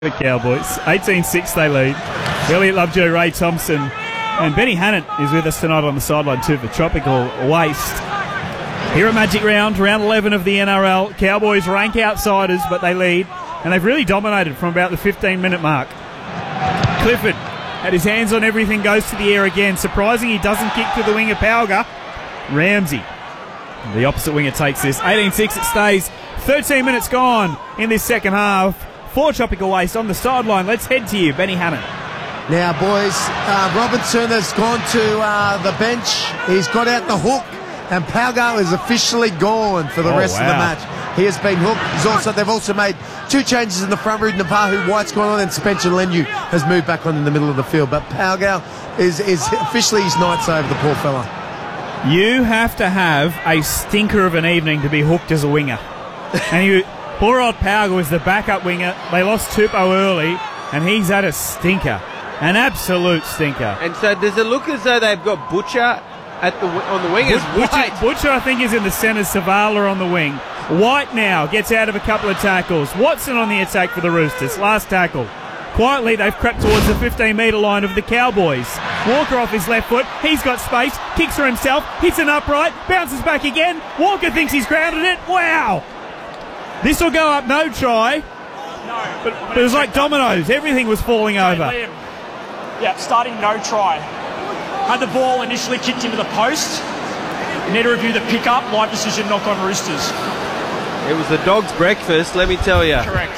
The Cowboys, 18-6 they lead. Elliot Lovejoy, Ray Thompson, and Benny Hannant is with us tonight on the sideline too for Tropical Waste. Here at Magic Round, round 11 of the NRL. Cowboys rank outsiders, but they lead, and they've really dominated from about the 15-minute mark. Clifford had his hands on everything, goes to the air again. Surprising he doesn't kick to the winger, Pauga. Ramsey, the opposite winger, takes this. 18-6 it stays. 13 minutes gone in this second half. For Tropical Waste on the sideline. Let's head to you, Benny Hannant. Now, boys, Robinson has gone to the bench. He's got out the hook, and Pauga is officially gone for the rest of the match. He has been hooked. They've also made two changes in the front. Ruud Napahu White's gone on, and Spencer Leniu has moved back on in the middle of the field. But Pauga is officially his night's over, the poor fella. You have to have a stinker of an evening to be hooked as a winger. And poor old Pauga was the backup winger. They lost Tupou early, and he's had a stinker. An absolute stinker. And so does it look as though they've got Butcher on the wing? Butcher, I think, is in the centre. Savala on the wing. White now gets out of a couple of tackles. Watson on the attack for the Roosters. Last tackle. Quietly, they've crept towards the 15-metre line of the Cowboys. Walker off his left foot. He's got space. Kicks for himself. Hits an upright. Bounces back again. Walker thinks he's grounded it. Wow! This will go up, no try. No. But it was like dominoes. Everything was falling over. Liam. Yeah, starting no try. Had the ball initially kicked into the post. You need to review the pickup. Live decision, knock on Roosters. It was the dog's breakfast, let me tell you. Correct.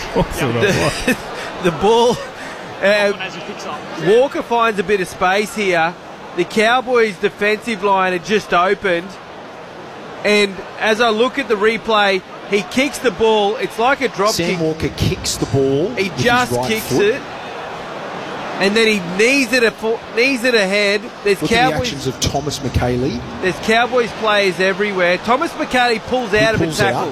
The ball. As he picks up. Walker finds a bit of space here. The Cowboys' defensive line had just opened. And as I look at the replay, he kicks the ball. It's like a drop kick. Sam Walker kicks the ball. He just kicks it. And then he knees it ahead. There's Look at the actions of Thomas McKaylee. There's Cowboys players everywhere. Thomas McKaylee pulls out of a tackle.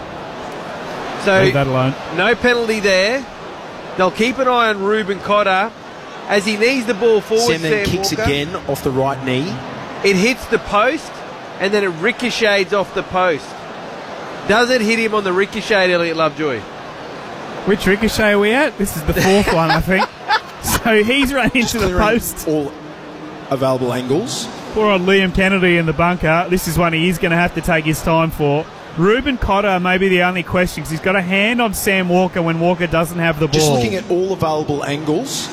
So leave that alone. No penalty there. They'll keep an eye on Reuben Cotter as he knees the ball forward. Sam then kicks Walker again off the right knee. It hits the post and then it ricochets off the post. Does it hit him on the ricochet, Elliot Lovejoy? Which ricochet are we at? This is the fourth one, I think. So he's run into the post. All available angles. Poor old Liam Kennedy in the bunker. This is one he is going to have to take his time for. Reuben Cotter may be the only question because he's got a hand on Sam Walker when Walker doesn't have the ball. Just looking at all available angles.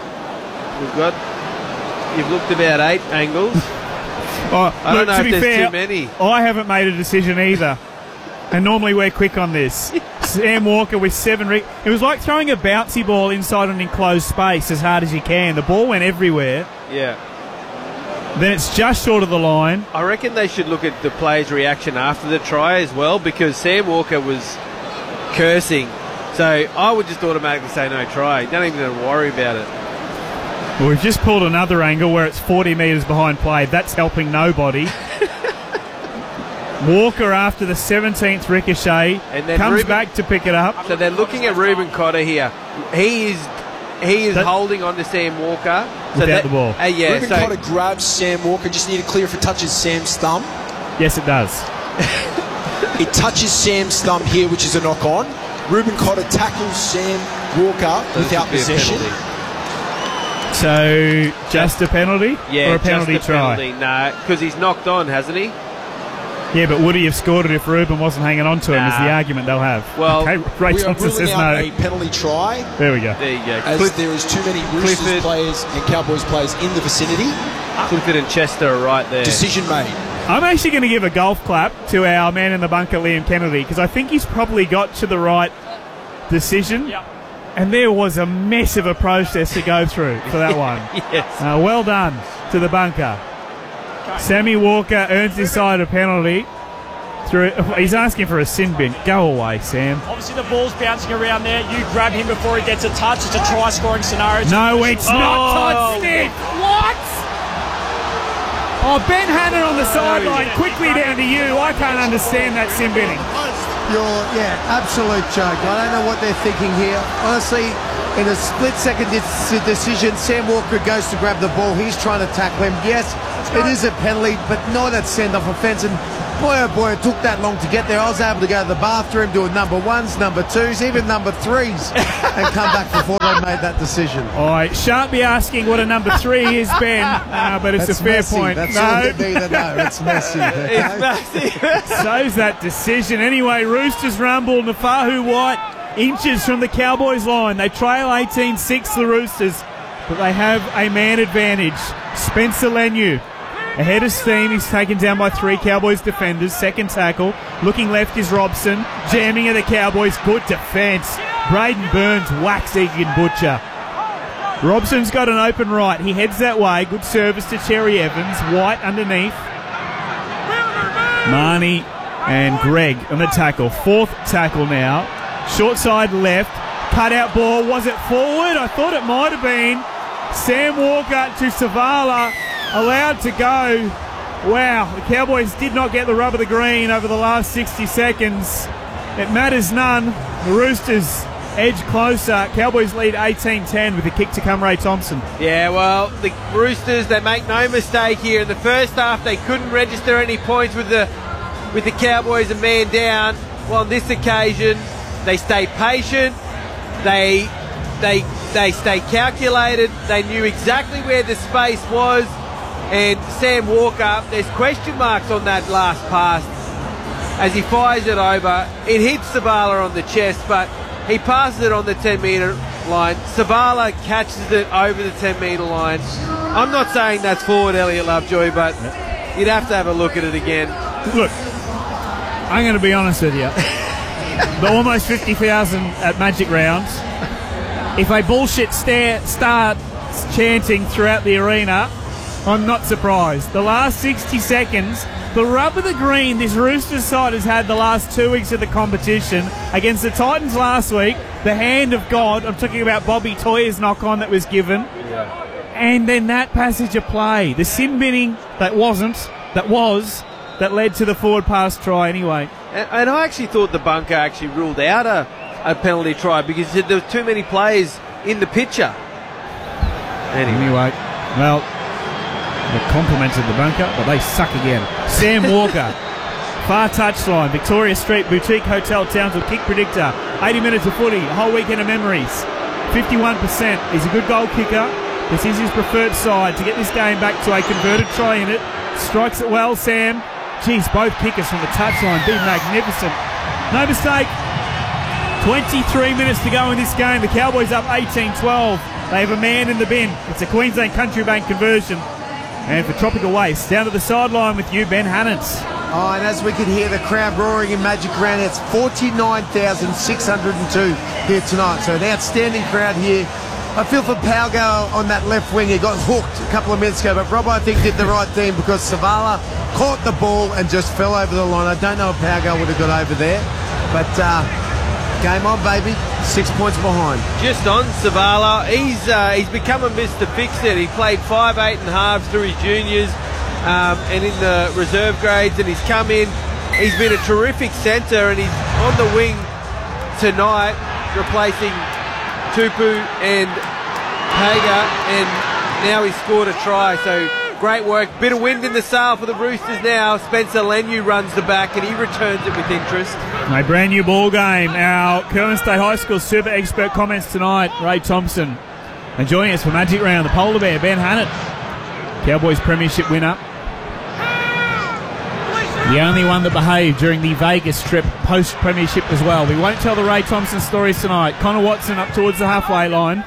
You've looked about 8 angles. I don't know if there's too many. I haven't made a decision either. And normally we're quick on this. Sam Walker with 7. It was like throwing a bouncy ball inside an enclosed space as hard as you can. The ball went everywhere. Yeah. Then it's just short of the line. I reckon they should look at the player's reaction after the try as well, because Sam Walker was cursing. So I would just automatically say no try. Don't even worry about it. Well, we've just pulled another angle where it's 40 metres behind play. That's helping nobody. Walker after the 17th ricochet and then comes back to pick it up. So they're looking at Reuben Cotter here. He is holding on to Sam Walker. So without the ball. Reuben Cotter grabs Sam Walker. Just need to clear if it touches Sam's thumb. Yes, it does. It touches Sam's thumb here, which is a knock on. Reuben Cotter tackles Sam Walker without possession. So just a penalty? Yeah, or a penalty just a try? Penalty. No, because he's knocked on, hasn't he? Yeah, but would he have scored it if Reuben wasn't hanging on to him, is the argument they'll have. Well, okay, we are ruling out a penalty try. There we go. There you go. As there is too many Roosters players and Cowboys players in the vicinity. Clifford and Chester are right there. Decision made. I'm actually going to give a golf clap to our man in the bunker, Liam Kennedy, because I think he's probably got to the right decision. Yep. And there was a mess of a process to go through for that one. Yes. Well done to the bunker. Sammy Walker earns his side a penalty. He's asking for a sin bin. Go away, Sam. Obviously the ball's bouncing around there. You grab him before he gets a touch. It's a try-scoring scenario. No, it's not Todd Stick. What? Oh, Ben Hannant on the sideline. Quickly down to you. I can't understand that sin binning. Absolute joke. I don't know what they're thinking here. Honestly, in a split-second decision, Sam Walker goes to grab the ball. He's trying to tackle him. Yes, it is a penalty, but not a send-off offence. And Boy, oh boy, it took that long to get there. I was able to go to the bathroom, do a number ones, number twos, even number threes, and come back before they made that decision. I shan't be asking what a number 3 is, Ben, but it's That's a fair messy. point. That's no. all you need to know. It's messy. Okay? It's massive. So's that decision. Anyway, Roosters rumble. Nafahu White inches from the Cowboys line. They trail 18-6, the Roosters, but they have a man advantage. Spencer Leniu ahead of steam. He's taken down by 3 Cowboys defenders. Second tackle. Looking left is Robson. Jamming at the Cowboys. Good defence. Braden Burns whacks Egan Butcher. Robson's got an open right. He heads that way. Good service to Cherry Evans. White underneath. Marnie and Greg on the tackle. Fourth tackle now. Short side left. Cut out ball. Was it forward? I thought it might have been. Sam Walker to Savala. Allowed to go. Wow, the Cowboys did not get the rub of the green over the last 60 seconds. It matters none. The Roosters edge closer. Cowboys lead 18-10 with a kick to come, Ray Thompson. Yeah, well, the Roosters, they make no mistake here. In the first half, they couldn't register any points with the Cowboys a man down. Well, on this occasion, they stay patient. They stay calculated. They knew exactly where the space was. And Sam Walker, there's question marks on that last pass as he fires it over. It hits Savala on the chest, but he passes it on the 10-metre line. Savala catches it over the 10-metre line. I'm not saying that's forward, Elliot Lovejoy, but you'd have to have a look at it again. Look, I'm going to be honest with you. The almost 50,000 at Magic Rounds, if a bullshit starts chanting throughout the arena, I'm not surprised. The last 60 seconds, the rub of the green this Roosters side has had the last 2 weeks of the competition against the Titans last week, the hand of God. I'm talking about Bobby Toyer's knock-on that was given. Yeah. And then that passage of play, the sin binning that led to the forward pass try anyway. And I actually thought the bunker actually ruled out a penalty try because there were too many players in the picture. Anyway, well, they complimented the bunker, but they suck again. Sam Walker, far touchline, Victoria Street Boutique Hotel Townsville kick predictor. 80 minutes of footy, a whole weekend of memories. 51%. He's a good goal kicker. This is his preferred side to get this game back to a converted try in it. Strikes it well, Sam. Geez, both kickers from the touchline be magnificent. No mistake. 23 minutes to go in this game. The Cowboys up 18-12. They have a man in the bin. It's a Queensland Country Bank conversion. And for Tropical Waste, down to the sideline with you, Ben Hannant. Oh, and as we can hear the crowd roaring in Magic Round, it's 49,602 here tonight. So an outstanding crowd here. I feel for Palgo on that left wing. He got hooked a couple of minutes ago, but Rob, I think, did the right thing because Savala caught the ball and just fell over the line. I don't know if Palgo would have got over there, but game on, baby. 6 points behind. Just on Savala, he's become a Mr. Fix-It. He played 5'8" and halves through his juniors and in the reserve grades, and he's come in. He's been a terrific centre, and he's on the wing tonight, replacing Tupu and Hager, and now he's scored a try. So great work. Bit of wind in the sail for the Roosters now. Spencer Leniu runs the back, and he returns it with interest. A brand new ball game. Our Curtin State High School super expert comments tonight, Ray Thompson. And joining us for Magic Round, the Polar Bear, Ben Hannant, Cowboys premiership winner. The only one that behaved during the Vegas trip post-premiership as well. We won't tell the Ray Thompson stories tonight. Connor Watson up towards the halfway line.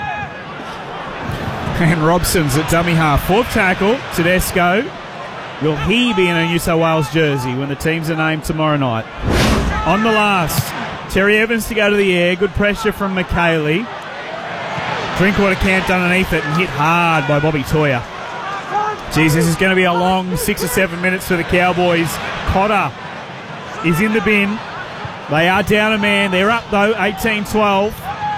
And Robson's at dummy half. Fourth tackle, Tedesco. Will he be in a New South Wales jersey when the teams are named tomorrow night? On the last, Terry Evans to go to the air. Good pressure from McKaylee. Drinkwater camped underneath it and hit hard by Bobby Toyer. Geez, this is going to be a long 6 or 7 minutes for the Cowboys. Cotter is in the bin. They are down a man. They're up, though, 18-12.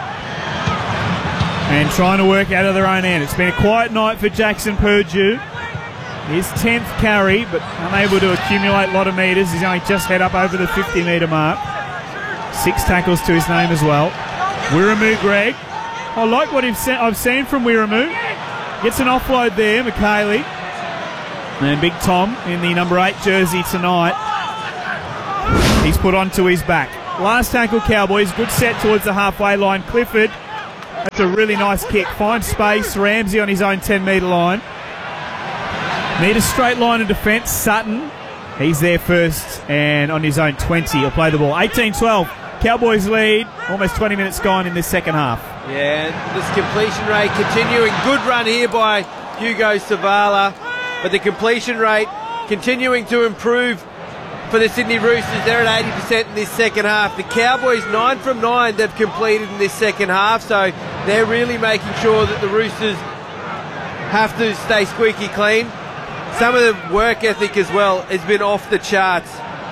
And trying to work out of their own end. It's been a quiet night for Jackson Purdue. His 10th carry, but unable to accumulate a lot of metres. He's only just head up over the 50-metre mark. 6 tackles to his name as well. Wiramu Greg. I like what I've seen from Wiramu. Gets an offload there, McKaylee. And Big Tom in the number 8 jersey tonight. He's put onto his back. Last tackle, Cowboys. Good set towards the halfway line. Clifford. That's a really nice kick. Finds space. Ramsey on his own 10-metre line. Need a straight line of defence. Sutton. He's there first and on his own 20. He'll play the ball. 18-12. Cowboys lead. Almost 20 minutes gone in this second half. Yeah, this completion rate continuing. Good run here by Hugo Savala. But the completion rate continuing to improve for the Sydney Roosters. They're at 80% in this second half. The Cowboys, 9 from 9 they've completed in this second half. So they're really making sure that the Roosters have to stay squeaky clean. Some of the work ethic as well has been off the charts.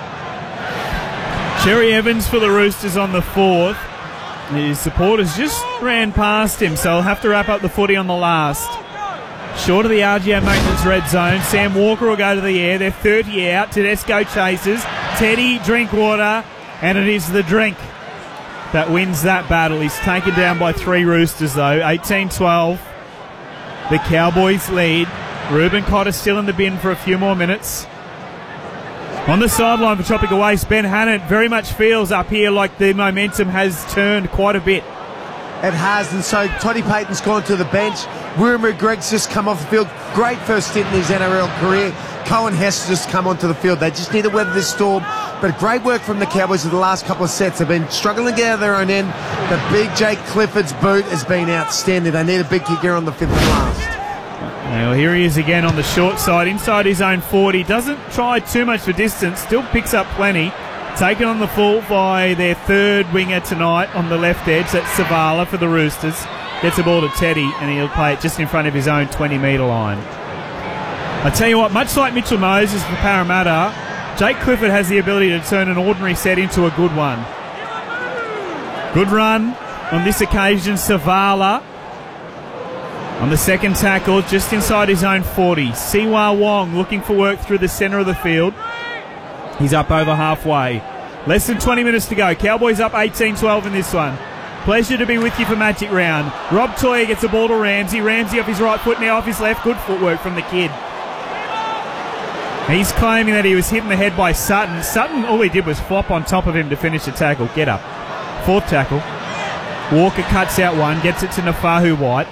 Cherry Evans for the Roosters on the fourth. His supporters just ran past him, so he'll have to wrap up the footy on the last. Short of the RGO maintenance red zone. Sam Walker will go to the air. They're 30 out. Tedesco chases. Teddy, Drinkwater, and it is the Drink that wins that battle. He's taken down by 3 Roosters, though. 18-12. The Cowboys lead. Ruben Cotter still in the bin for a few more minutes. On the sideline for Tropical Waste, Ben Hannant very much feels up here like the momentum has turned quite a bit. It has, and so Toddy Payton's gone to the bench. Wurmer Greg's just come off the field. Great first stint in his NRL career. Cohen Hess just come onto the field. They just need to weather this storm. But great work from the Cowboys in the last couple of sets. They've been struggling to get out of their own end. The big Jake Clifford's boot has been outstanding. They need a big kicker on the fifth and last. Well, here he is again on the short side, inside his own 40. Doesn't try too much for distance, still picks up plenty. Taken on the full by their third winger tonight on the left edge. That's Savala for the Roosters. Gets the ball to Teddy, and he'll play it just in front of his own 20-metre line. I tell you what, much like Mitchell Moses for Parramatta, Jake Clifford has the ability to turn an ordinary set into a good one. Good run on this occasion, Savala. On the second tackle, just inside his own 40. Siwa Wong looking for work through the centre of the field. He's up over halfway. Less than 20 minutes to go. Cowboys up 18-12 in this one. Pleasure to be with you for Magic Round. Rob Toyer gets the ball to Ramsey. Ramsey off his right foot, now off his left. Good footwork from the kid. He's claiming that he was hit in the head by Sutton. Sutton, all he did was flop on top of him to finish the tackle. Get up. Fourth tackle. Walker cuts out one, gets it to Nafahu White.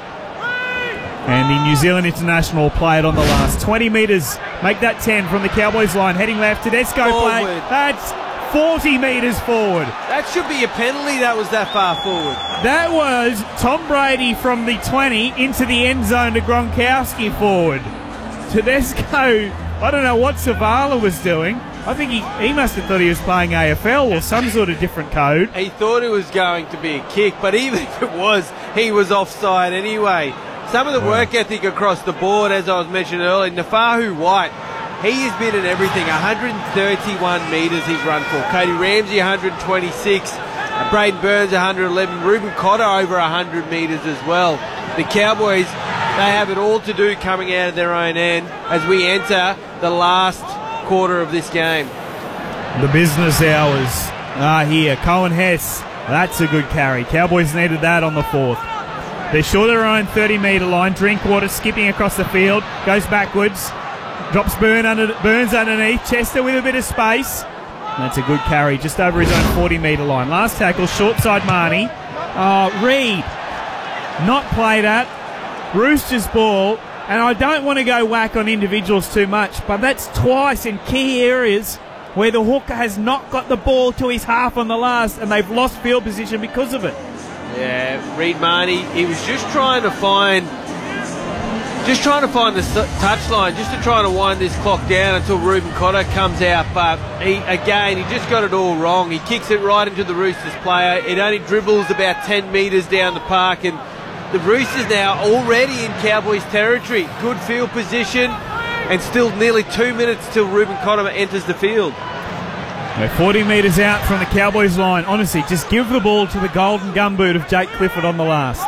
And the New Zealand international play it on the last. 20 metres, make that 10 from the Cowboys line. Heading left, Tedesco play. That's 40 metres forward. That should be a penalty that was that far forward. That was Tom Brady from the 20 into the end zone to Gronkowski forward. Tedesco, I don't know what Savala was doing. I think he must have thought he was playing AFL or some sort of different code. He thought it was going to be a kick, but even if it was, he was offside anyway. Some of the work ethic across the board, as I was mentioning earlier, Nafahu White, he has been in everything. 131 metres he's run for. Cody Ramsey, 126. Braden Burns, 111. Ruben Cotter, over 100 metres as well. The Cowboys, they have it all to do coming out of their own end as we enter the last quarter of this game. The business hours are here. Cohen Hess, that's a good carry. Cowboys needed that on the fourth. They're short of their own 30-metre line. Drinkwater skipping across the field. Goes backwards. Drops Burns underneath. Chester with a bit of space. And that's a good carry just over his own 40-metre line. Last tackle, short side Marnie. Reed. Not play that. Roosters ball. And I don't want to go whack on individuals too much, but that's twice in key areas where the hooker has not got the ball to his half on the last, and they've lost field position because of it. Yeah, Reed Marnie, he was just trying to find the touchline, just to try to wind this clock down until Ruben Cotter comes out. But he just got it all wrong. He kicks it right into the Roosters player. It only dribbles about 10 metres down the park, and the Roosters now already in Cowboys territory. Good field position, and still nearly 2 minutes till Ruben Cotter enters the field. We're 40 metres out from the Cowboys line. Honestly, just give the ball to the golden gumboot of Jake Clifford on the last.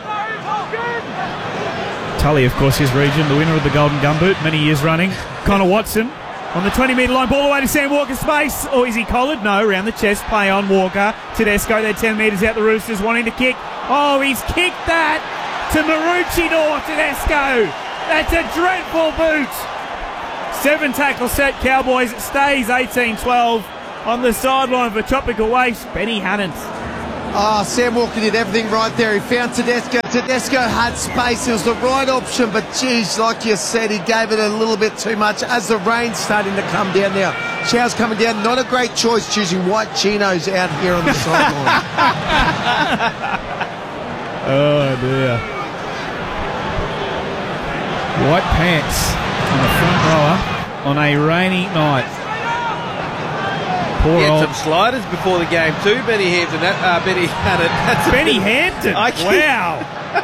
Tully, of course, his region, the winner of the golden gumboot, many years running. Connor Watson on the 20-metre line, ball away to Sam Walker, space. Or is he collared? No, around the chest, play on Walker. Tedesco, they're 10 metres out, the Roosters wanting to kick. Oh, he's kicked that to Maroochydore, Tedesco. That's a dreadful boot. 7 tackle set, Cowboys. It stays 18-12. on the sideline for Tropical Waste, Benny Hannant. Oh, Sam Walker did everything right there. He found Tedesco. Tedesco had space. It was the right option, but geez, like you said, he gave it a little bit too much as the rain's starting to come down now. Showers coming down. Not a great choice choosing white chinos out here on the sideline. Oh, dear. White pants on the front rower on a rainy night. Poor He had old some sliders before the game too, Benny Hampton. Benny Hannant. That's Benny Hampton. Wow.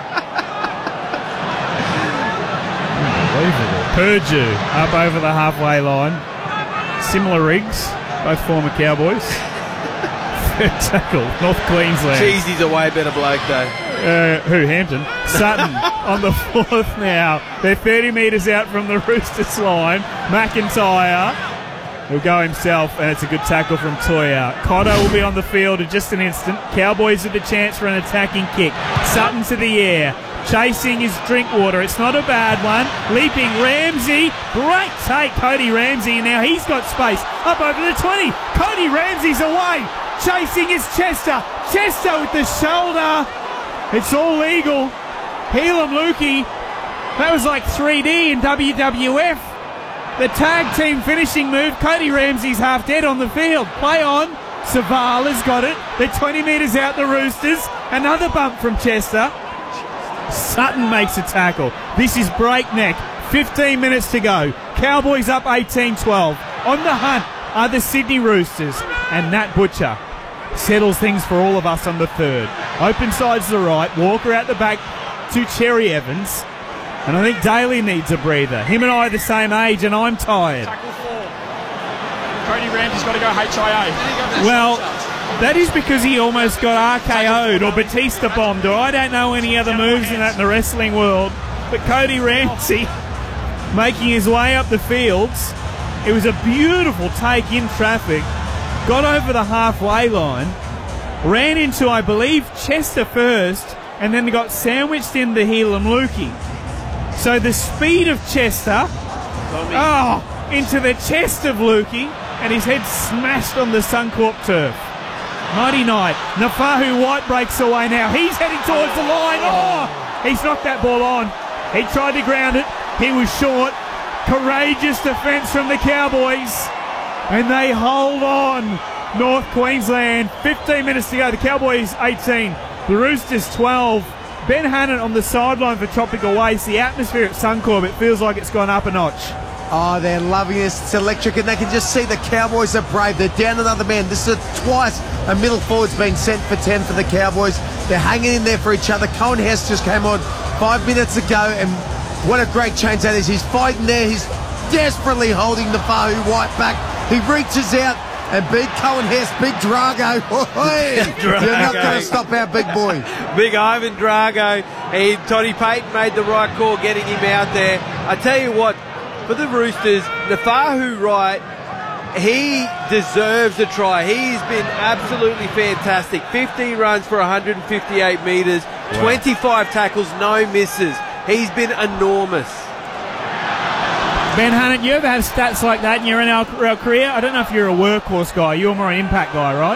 Unbelievable. Purdue up over the halfway line. Similar rigs, both former Cowboys. Third tackle, North Queensland. Cheesy's a way better bloke though. Who, Hampton? Sutton on the fourth now. They're 30 metres out from the Roosters line. McIntyre will go himself, and it's a good tackle from Toya. Cotto will be on the field in just an instant. Cowboys with the chance for an attacking kick. Sutton to the air, chasing his Drinkwater. It's not a bad one. Leaping Ramsey. Great take, Cody Ramsey. Now he's got space. Up over the 20. Cody Ramsey's away. Chasing is Chester. Chester with the shoulder. It's all legal. Helam Lukey. That was like 3D in WWF. The tag team finishing move. Cody Ramsey's half dead on the field. Play on. Savala's got it. They're 20 metres out the Roosters. Another bump from Chester. Sutton makes a tackle. This is breakneck. 15 minutes to go. Cowboys up 18-12. On the hunt are the Sydney Roosters. And Nat Butcher settles things for all of us on the third. Open side to the right. Walker out the back to Cherry Evans. And I think Daly needs a breather. Him and I are the same age, and I'm tired. Tackle 4. Cody Ramsey's got to go HIA. Well, that is because he almost got RKO'd or Batista bombed, or I don't know any other moves in that in the wrestling world. But Cody Ramsey making his way up the fields. It was a beautiful take in traffic. Got over the halfway line. Ran into, I believe, Chester first, and then got sandwiched in the Helam Lukey. So the speed of Chester, into the chest of Lukey, and his head smashed on the Suncorp turf. Mighty night. Nafahu White breaks away now. He's heading towards the line. He's knocked that ball on. He tried to ground it. He was short. Courageous defence from the Cowboys. And they hold on. North Queensland, 15 minutes to go. The Cowboys 18. The Roosters 12. Ben Hannant on the sideline for Tropical Waste. The atmosphere at Suncorp, it feels like it's gone up a notch. Oh, they're loving this. It's electric, and they can just see the Cowboys are brave. They're down another man. This is twice a middle forward's been sent for 10 for the Cowboys. They're hanging in there for each other. Cohen Hess just came on 5 minutes ago, and what a great change that is. He's fighting there. He's desperately holding the Fahu White back. He reaches out, and big Cohen Hess, big Drago. You're not going to stop our big boy. Big Ivan Drago. Toddy Payton made the right call getting him out there. I tell you what, for the Roosters, Nafahu Wright, he deserves a try. He's been absolutely fantastic. 15 runs for 158 metres, 25 tackles, no misses. He's been enormous. Ben Hannant, you ever have stats like that in your NRL career? I don't know if you're a workhorse guy. You're more an impact guy, right?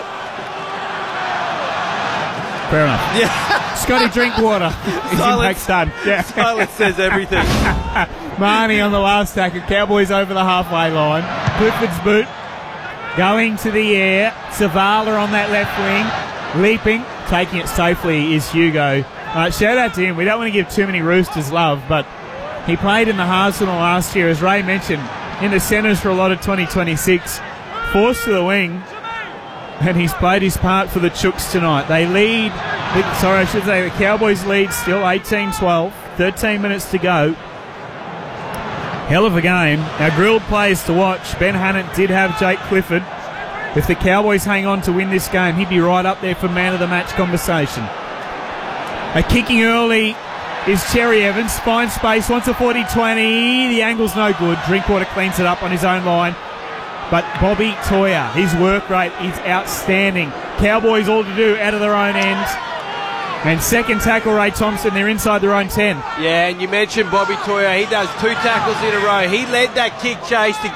Fair enough. Yeah. Scotty Drinkwater. His impact's done. Yeah. Silence says everything. Marnie on the last tackle. Cowboys over the halfway line. Clifford's boot going to the air. Savala on that left wing. Leaping. Taking it safely is Hugo. Shout out to him. We don't want to give too many Roosters love, but he played in the Arsenal last year, as Ray mentioned, in the centres for a lot of 2026. Forced to the wing, and he's played his part for the Chooks tonight. They lead, the Cowboys lead still 18-12, 13 minutes to go. Hell of a game. Our grilled players to watch. Ben Hannant did have Jake Clifford. If the Cowboys hang on to win this game, he'd be right up there for man of the match conversation. A kicking early is Cherry Evans. Finds space, wants a 40-20. The angle's no good. Drinkwater cleans it up on his own line. But Bobby Toya, his work rate is outstanding. Cowboys all to do out of their own end. And second tackle, Ray Thompson. They're inside their own 10. Yeah, and you mentioned Bobby Toya. He does 2 tackles in a row. He led that kick chase to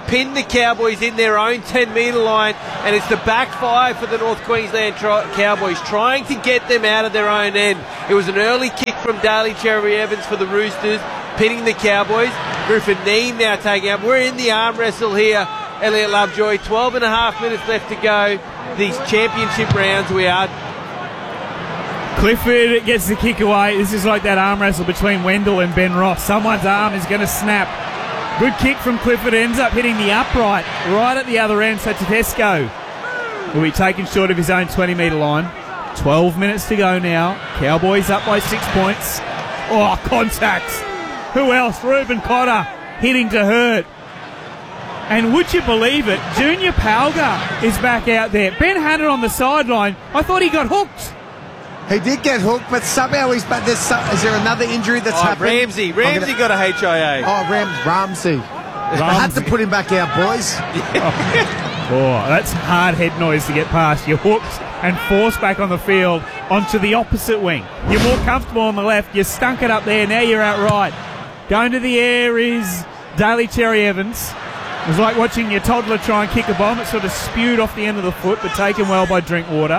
pinned the Cowboys in their own 10-metre line, and it's the back five for the North Queensland Cowboys, trying to get them out of their own end. It was an early kick from Daly Cherry Evans for the Roosters, pinning the Cowboys. Griffin Neen now taking up. We're in the arm wrestle here, Elliot Lovejoy. 12.5 minutes left to go. These championship rounds we are. Clifford gets the kick away. This is like that arm wrestle between Wendell and Ben Ross. Someone's arm is going to snap. Good kick from Clifford. Ends up hitting the upright right at the other end. So Tedesco will be taken short of his own 20-metre line. 12 minutes to go now. Cowboys up by 6 points. Oh, contact. Who else? Reuben Cotter hitting to hurt. And would you believe it, Junior Palga is back out there. Ben Hannett on the sideline. I thought he got hooked. He did get hooked, but somehow he's back. Is there another injury that's happened? Ramsey got a HIA. Oh, Ramsey. I had to put him back out, boys. Oh, that's hard head noise to get past. You're hooked and forced back on the field onto the opposite wing. You're more comfortable on the left. You stunk it up there. Now you're out right. Going to the air is Daly Cherry Evans. It was like watching your toddler try and kick a bomb. It sort of spewed off the end of the foot, but taken well by Drinkwater.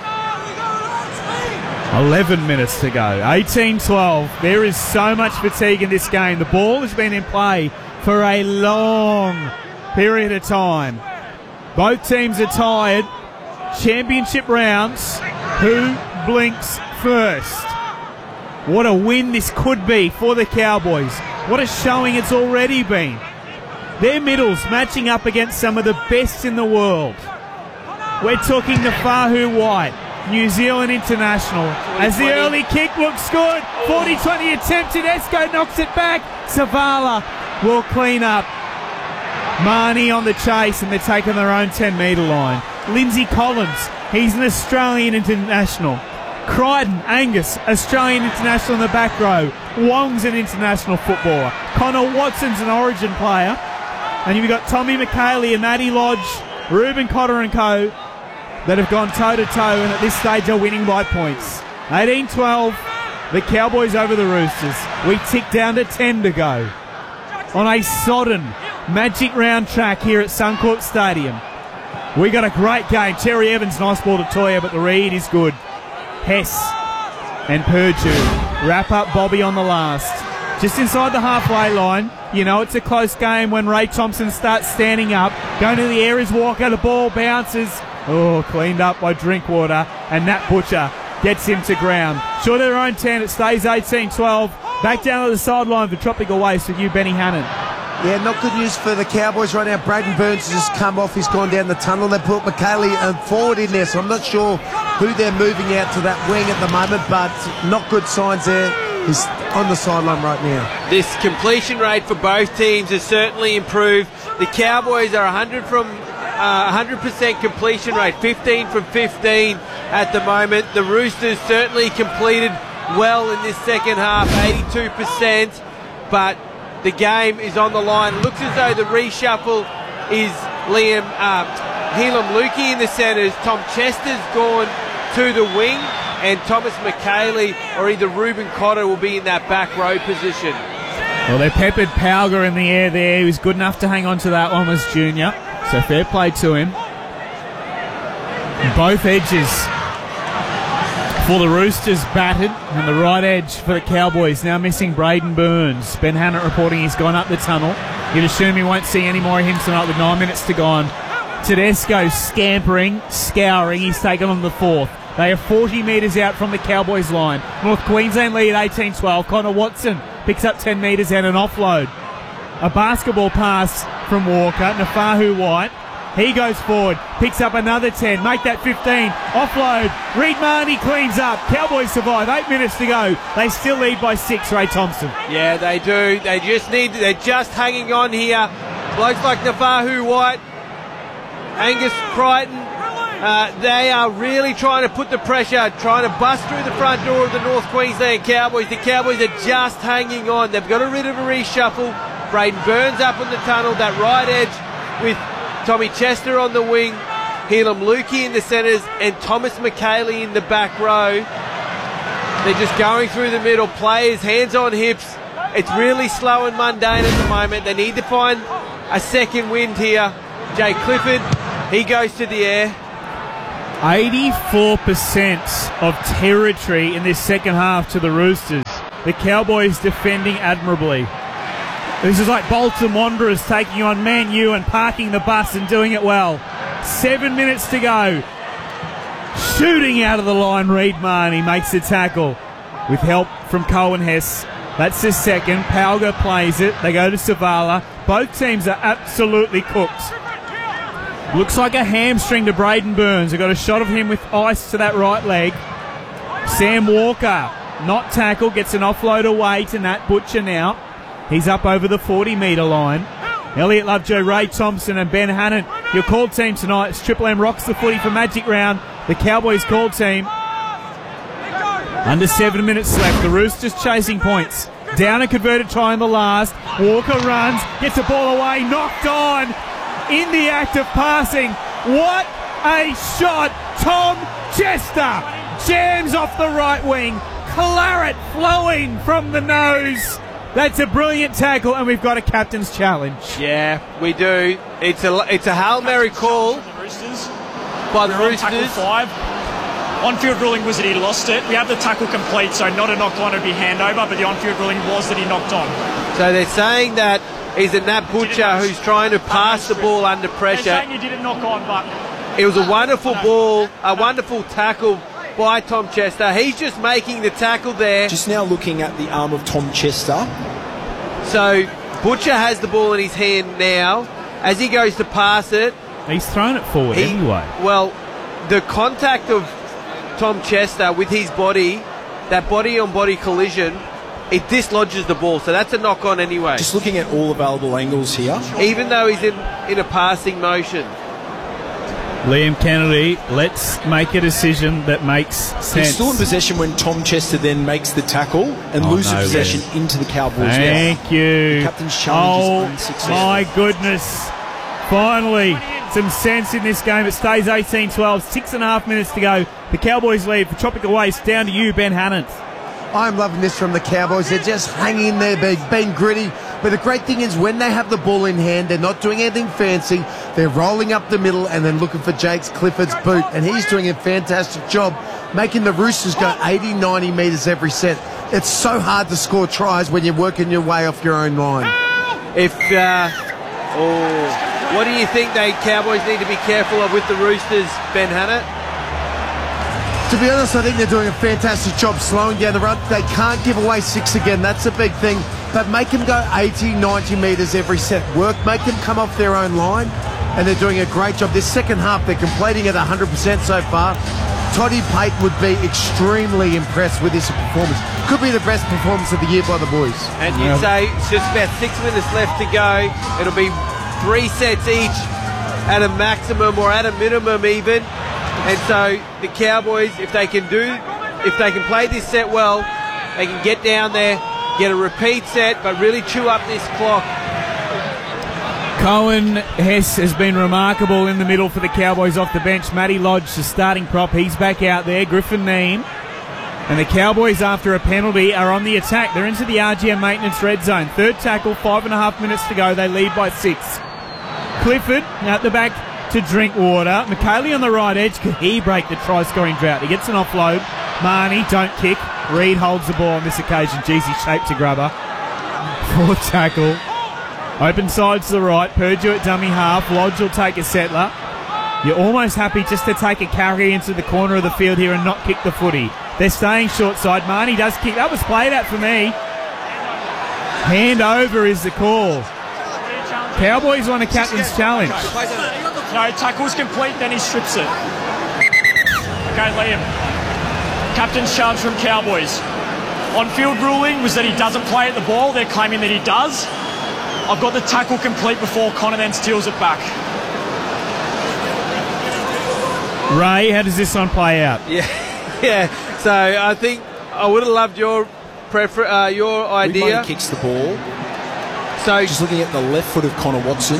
11 minutes to go. 18-12. There is so much fatigue in this game. The ball has been in play for a long period of time. Both teams are tired. Championship rounds. Who blinks first? What a win this could be for the Cowboys. What a showing it's already been. Their middles matching up against some of the best in the world. We're talking the Fahu White, New Zealand international. As the early kick looks good. 40-20 attempt. Tedesco knocks it back. Zavala will clean up. Marnie on the chase, and they're taking their own 10-metre line. Lindsay Collins, he's an Australian international. Crichton, Angus, Australian international in the back row. Wong's an international footballer. Connor Watson's an Origin player. And you've got Tommy McHaley and Matty Lodge, Reuben Cotter and co. that have gone toe-to-toe and at this stage are winning by points. 18-12, the Cowboys over the Roosters. We tick down to 10 to go on a sodden Magic Round track here at Suncorp Stadium. We got a great game. Cherry Evans, nice ball to Toya, but the read is good. Hess and Purdue wrap up Bobby on the last. Just inside the halfway line. You know it's a close game when Ray Thompson starts standing up. Going to the air is Walker. The ball bounces. Oh, cleaned up by Drinkwater. And Nat Butcher gets him to ground. Short of their own 10, it stays 18-12. Back down to the sideline for Tropical Waste with you, Benny Hannon. Yeah, not good news for the Cowboys right now. Braden Burns has just come off. He's gone down the tunnel. They put McHaley forward in there, so I'm not sure who they're moving out to that wing at the moment, but not good signs there. He's on the sideline right now. This completion rate for both teams has certainly improved. The Cowboys are 100% completion rate, 15 from 15 at the moment. The Roosters certainly completed well in this second half, 82%, but the game is on the line. Looks as though the reshuffle is Helam Lukey in the centres. Tom Chester's gone to the wing, and Thomas McHaley or either Reuben Cotter will be in that back row position. Well, they peppered Palga in the air there. He was good enough to hang on to that one as junior. So fair play to him. Both edges for the Roosters battered, and the right edge for the Cowboys now missing Braden Burns. Ben Hannett reporting he's gone up the tunnel. You'd assume he won't see any more of him tonight with 9 minutes to go on. Tedesco scampering, scouring. He's taken on the fourth. They are 40 metres out from the Cowboys line. North Queensland lead 18-12. Connor Watson picks up 10 metres and an offload. A basketball pass from Walker. Nafahu White. He goes forward, picks up another 10, make that 15. Offload. Reed Marnie cleans up. Cowboys survive. 8 minutes to go. They still lead by 6, Ray Thompson. Yeah, they do. They're just hanging on here. Blokes like Nafahu White, Angus Crichton, they are really trying to put the pressure, trying to bust through the front door of the North Queensland Cowboys. The Cowboys are just hanging on. They've got a bit of a reshuffle. Braden Burns up on the tunnel, that right edge with Tommy Chester on the wing, Helam Lukey in the centres, and Thomas McHaley in the back row. They're just going through the middle. Players, hands on hips. It's really slow and mundane at the moment. They need to find a second wind here. Jay Clifford, he goes to the air. 84% of territory in this second half to the Roosters. The Cowboys defending admirably. This is like Bolton Wanderers taking on Man U and parking the bus and doing it well. 7 minutes to go. Shooting out of the line, Reed Mahoney makes the tackle with help from Cohen Hess. That's his second. Pauga plays it. They go to Savala. Both teams are absolutely cooked. Looks like a hamstring to Braden Burns. I got a shot of him with ice to that right leg. Sam Walker, not tackled, gets an offload away to Nat Butcher now. He's up over the 40-metre line. Elliot Lovejoy, Ray Thompson and Ben Hannant. Your call team tonight. It's Triple M rocks the footy for Magic Round. The Cowboys call team. Under 7 minutes left. The Roosters chasing points. Down a converted try in the last. Walker runs, gets the ball away, knocked on. In the act of passing. What a shot. Tom Chester jams off the right wing. Claret flowing from the nose. That's a brilliant tackle, and we've got a captain's challenge. Yeah, we do. It's a Hail Mary call by the Roosters. Tackle 5. On-field ruling was that he lost it. We have the tackle complete, so not a knock-on, would be handover, but the on-field ruling was that he knocked on. So they're saying that he's a Nat Butcher who's trying to pass the ball under pressure. They're saying you didn't knock on, but... It was a wonderful ball, a wonderful tackle by Tom Chester. He's just making the tackle there. Just now looking at the arm of Tom Chester. So Butcher has the ball in his hand now. As he goes to pass it... He's thrown it forward anyway. Well, the contact of Tom Chester with his body, that body-on-body collision, it dislodges the ball. So that's a knock-on anyway. Just looking at all available angles here. Even though he's in a passing motion. Liam Kennedy, let's make a decision that makes sense. He's still in possession when Tom Chester then makes the tackle and loses possession into the Cowboys. Thank you. The captain's challenge is unsuccessful. My goodness. Finally, some sense in this game. It stays 18-12, 6.5 minutes to go. The Cowboys lead for Tropical Waste. Down to you, Ben Hannant. I'm loving this from the Cowboys. They're just hanging there, being gritty. But the great thing is when they have the ball in hand, they're not doing anything fancy. They're rolling up the middle and then looking for Jakes Clifford's boot. And he's doing a fantastic job making the Roosters go 80, 90 metres every set. It's so hard to score tries when you're working your way off your own line. What do you think the Cowboys need to be careful of with the Roosters, Ben Hannant? To be honest, I think they're doing a fantastic job slowing down the run. They can't give away 6 again. That's a big thing. But make them go 80, 90 metres every set. Make them come off their own line. And they're doing a great job. This second half, they're completing at 100% so far. Toddy Pate would be extremely impressed with this performance. Could be the best performance of the year by the boys. And you'd say it's just about 6 minutes left to go. It'll be 3 sets each at a maximum or at a minimum even. And so the Cowboys, if they can play this set well, they can get down there, get a repeat set, but really chew up this clock. Cohen Hess has been remarkable in the middle for the Cowboys off the bench. Matty Lodge, the starting prop, he's back out there. Griffin Neame. And the Cowboys, after a penalty, are on the attack. They're into the RGM maintenance red zone. Third tackle, 5.5 minutes to go. They lead by 6. Clifford out the back to Drinkwater. McKaylee on the right edge. Could he break the try-scoring drought? He gets an offload. Marnie, don't kick. Reed holds the ball on this occasion. Jeezy shaped to grubber. Fourth tackle. Open side to the right. Purdue at dummy half. Lodge will take a settler. You're almost happy just to take a carry into the corner of the field here and not kick the footy. They're staying short side. Marnie does kick. That was played out for me. Hand over is the call. Cowboys want a captain's challenge. No, tackle's complete, then he strips it. Okay, Liam. Captain's challenge from Cowboys. On-field ruling was that he doesn't play at the ball. They're claiming that he does. I've got the tackle complete before Connor then steals it back. Ray, how does this one play out? Yeah. So I think I would have loved your idea. Reed kicks the ball. So just looking at the left foot of Connor Watson.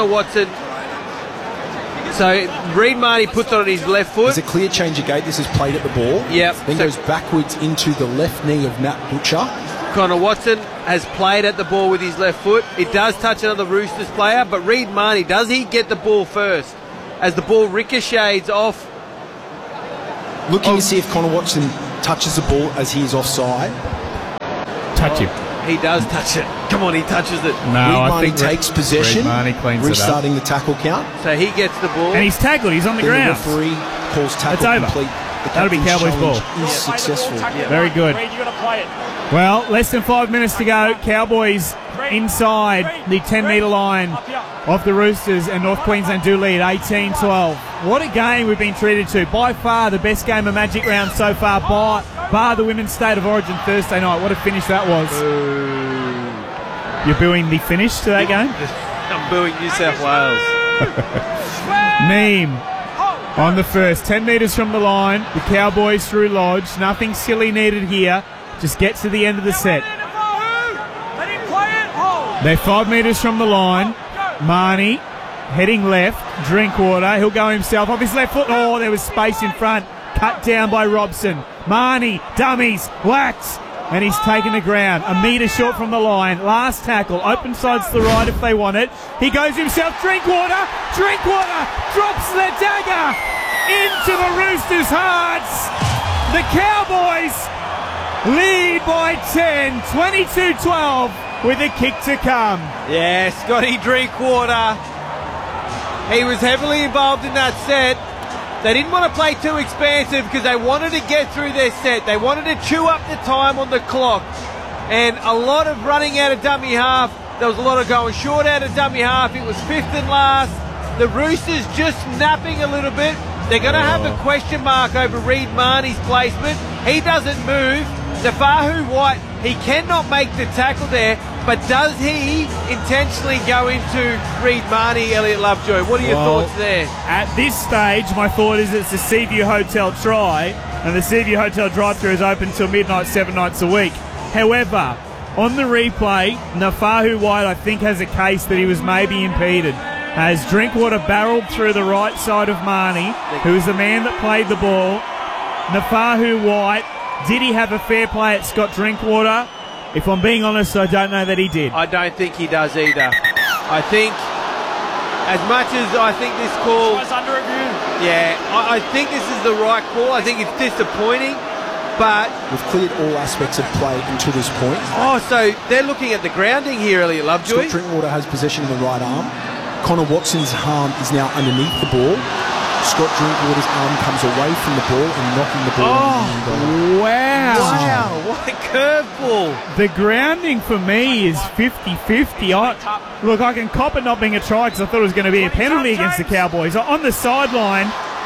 So Reed Marnie puts on his left foot. There's a clear change of gate. This is played at the ball. Yep. Then goes backwards into the left knee of Nat Butcher. Connor Watson has played at the ball with his left foot. It does touch another Roosters player, but Reed Mahoney, does he get the ball first as the ball ricochets off? Looking to see if Connor Watson touches the ball as he is offside. Touch him. He does touch it. Come on, he touches it. No, Reed I Mahoney think takes possession, Mahoney cleans restarting the tackle count. So he gets the ball. And he's tackled. He's on the Then ground. the referee calls tackle It's over. complete. The That'll be captain's Cowboys' ball. challenge is successful. Very good. Reed, you got to play it. Well, less than 5 minutes to go. Cowboys inside the 10-metre line of the Roosters, and North Queensland do lead 18-12. What a game we've been treated to. By far the best game of Magic Round so far, bar the Women's State of Origin Thursday night. What a finish that was. You're booing the finish to that game? I'm booing New South Wales. Neem on the first. 10 metres from the line. The Cowboys through Lodge. Nothing silly needed here. Just get to the end of the set. They're 5 metres from the line. Marnie heading left. Drinkwater. He'll go himself off his left foot. Oh, there was space in front. Cut down by Robson. Marnie, dummies, whacks. And he's taken the ground. A metre short from the line. Last tackle. Open sides to the right if they want it. He goes himself. Drinkwater. Drinkwater drops the dagger into the Roosters' hearts. The Cowboys lead by 10, 22-12 with a kick to come. Yeah, Scotty Drinkwater. He was heavily involved in that set. They didn't want to play too expansive because they wanted to get through their set. They wanted to chew up the time on the clock. And a lot of running out of dummy half. There was a lot of going short out of dummy half. It was fifth and last. The Roosters just napping a little bit. They're going to have a question mark over Reed Mahoney's placement. He doesn't move. Nafahu White, he cannot make the tackle there, but does he intentionally go into Reed Mahoney, Elliot Lovejoy? What are your thoughts there? At this stage, my thought is it's the Seaview Hotel try, and the Seaview Hotel drive-thru is open till midnight, 7 nights a week. However, on the replay, Nafahu White, I think, has a case that he was maybe impeded. As Drinkwater barreled through the right side of Mahoney, who was the man that played the ball. Nafahu White, did he have a fair play at Scott Drinkwater? If I'm being honest, I don't know that he did. I don't think he does either. I think, as much as I think this call... It's under review. Yeah, I think this is the right call. I think it's disappointing, but... We've cleared all aspects of play until this point. Oh, so they're looking at the grounding here, Elliot Lovejoy. Scott Drinkwater has possession of the right arm. Connor Watson's arm is now underneath the ball. Scott Drinkwater's arm comes away from the ball and knocking the ball. Oh, wow. Wow, what a curveball. The grounding for me is 50-50. Look, I can cop it not being a try because I thought it was going to be a penalty against the Cowboys. On the sideline,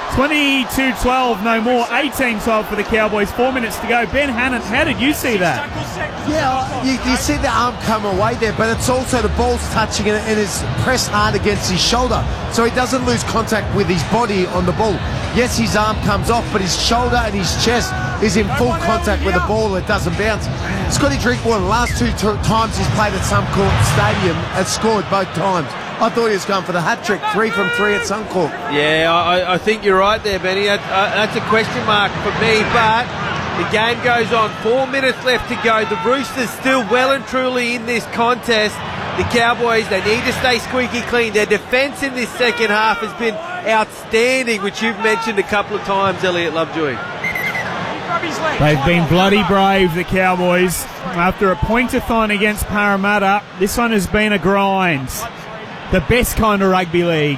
22-12, no more. 18-12 for the Cowboys. 4 minutes to go. Ben Hannant, how did you see that? Yeah, you see the arm come away there, but it's also the ball's touching it and it's pressed hard against his shoulder, so he doesn't lose contact with his body on the ball. Yes, his arm comes off, but his shoulder and his chest is in full contact with the ball. It doesn't bounce. Scotty Drinkwater, the last two times he's played at Suncorp Stadium, has scored both times. I thought he was going for the hat-trick, 3 from 3 at Suncorp. Yeah, I think you're right there, Benny. That's a question mark for me, but the game goes on. 4 minutes left to go. The Roosters still well and truly in this contest. The Cowboys, they need to stay squeaky clean. Their defence in this second half has been outstanding, which you've mentioned a couple of times, Elliot Lovejoy. They've been bloody brave, the Cowboys. After a point-a-thon against Parramatta, this one has been a grind. The best kind of rugby league.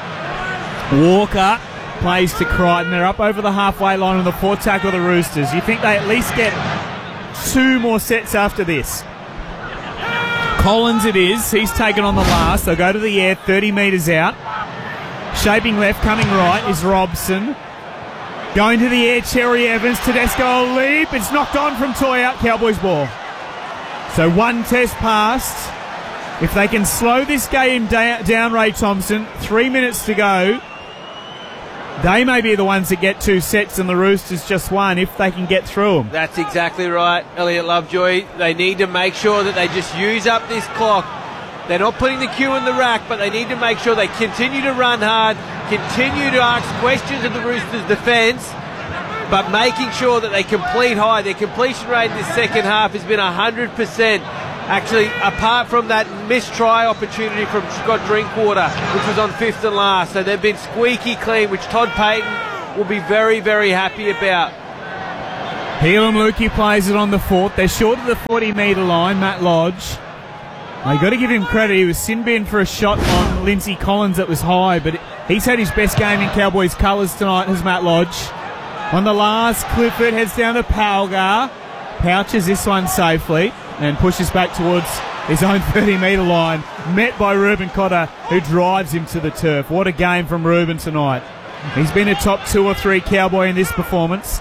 Walker plays to Crichton. They're up over the halfway line on the 4th tackle of the Roosters. You think they at least get 2 more sets after this? Collins it is. He's taken on the last. They'll go to the air, 30 metres out. Shaping left, coming right is Robson. Going to the air, Cherry Evans. Tedesco will leap. It's knocked on from Toy out. Cowboys ball. So 1 test passed. If they can slow this game down, Ray Thompson, 3 minutes to go, they may be the ones that get 2 sets and the Roosters just 1 if they can get through them. That's exactly right, Elliot Lovejoy. They need to make sure that they just use up this clock. They're not putting the cue in the rack, but they need to make sure they continue to run hard, continue to ask questions of the Roosters' defence, but making sure that they complete high. Their completion rate in this second half has been 100%. Actually, apart from that missed try opportunity from Scott Drinkwater, which was on 5th and last. So they've been squeaky clean, which Todd Payton will be very, very happy about. Helam Lukey plays it on the 4th. They're short of the 40-metre line, Matt Lodge. Now, you got to give him credit. He was sin bin for a shot on Lindsay Collins that was high, but he's had his best game in Cowboys colours tonight, has Matt Lodge. On the last, Clifford heads down to Palgar. Pouches this one safely and pushes back towards his own 30-metre line, met by Ruben Cotter, who drives him to the turf. What a game from Ruben tonight. He's been a top 2 or 3 Cowboy in this performance.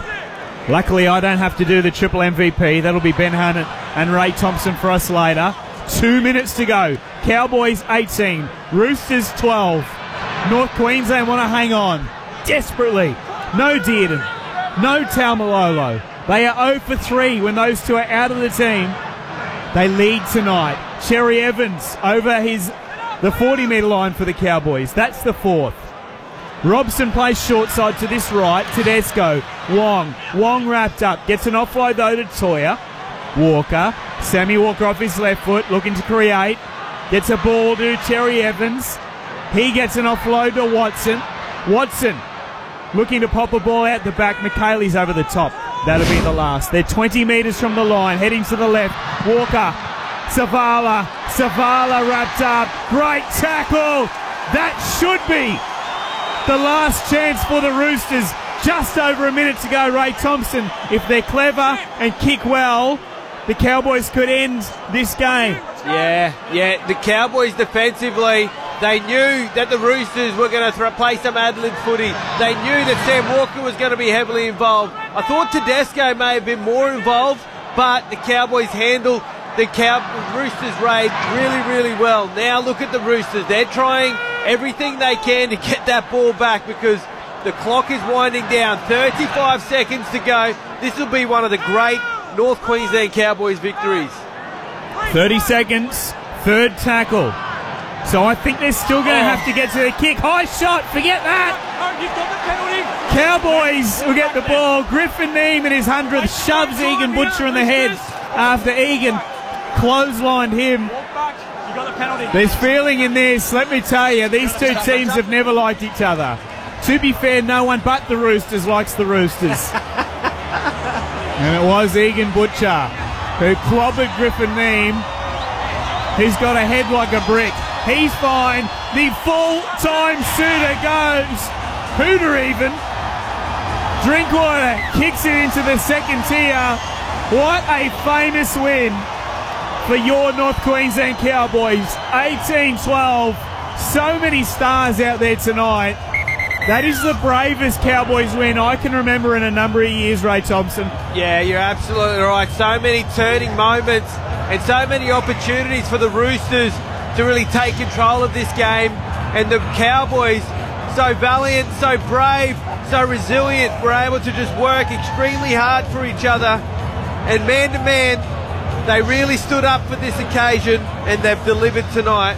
Luckily, I don't have to do the triple MVP. That'll be Ben Hunnett and Ray Thompson for us later. 2 minutes to go. Cowboys 18, Roosters 12. North Queensland want to hang on desperately. No Dearden, no Taumalolo. They are 0 for 3 when those two are out of the team. They lead tonight. Cherry Evans over the 40-metre line for the Cowboys. That's the 4th. Robson plays short side to this right. Tedesco. Wong wrapped up. Gets an offload though to Toya. Walker. Sammy Walker off his left foot. Looking to create. Gets a ball to Cherry Evans. He gets an offload to Watson. Watson looking to pop a ball out the back. McKaylee's over the top. That'll be the last. They're 20 metres from the line. Heading to the left. Walker. Savala wrapped up. Great tackle. That should be the last chance for the Roosters. Just over a minute to go. Ray Thompson, if they're clever and kick well, the Cowboys could end this game. Yeah. The Cowboys defensively, they knew that the Roosters were going to play some Adelaide footy. They knew that Sam Walker was going to be heavily involved. I thought Tedesco may have been more involved, but the Cowboys handled the Roosters raid really, really well. Now look at the Roosters. They're trying everything they can to get that ball back because the clock is winding down. 35 seconds to go. This will be one of the great North Queensland Cowboys victories. 30 seconds, 3rd tackle. So I think they're still going to have to get to the kick. High shot, forget that. Cowboys will get the ball. Griffin Neem in his 100th shoves Egan Butcher in the head after Egan clotheslined him. There's feeling in this, let me tell you. These two teams have never liked each other. To be fair, no one but the Roosters likes the Roosters. And it was Egan Butcher who clobbered Griffin Neem. He's got a head like a brick. He's fine. The full-time suitor goes. Hooter even. Drinkwater kicks it into the second tier. What a famous win for your North Queensland Cowboys. 18-12. So many stars out there tonight. That is the bravest Cowboys win I can remember in a number of years, Ray Thompson. Yeah, you're absolutely right. So many turning moments and so many opportunities for the Roosters to really take control of this game. And the Cowboys, so valiant, so brave, so resilient, were able to just work extremely hard for each other. And man to man, they really stood up for this occasion and they've delivered tonight.